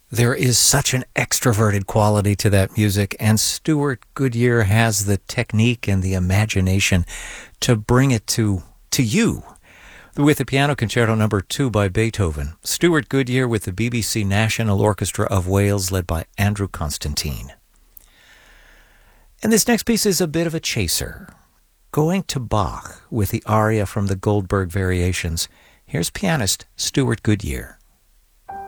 There is such an extroverted quality to that music, and Stuart Goodyear has the technique and the imagination to bring it to you. With the Piano Concerto No. 2 by Beethoven, Stuart Goodyear with the BBC National Orchestra of Wales led by Andrew Constantine. And this next piece is a bit of a chaser. Going to Bach with the aria from the Goldberg Variations, here's pianist Stuart Goodyear.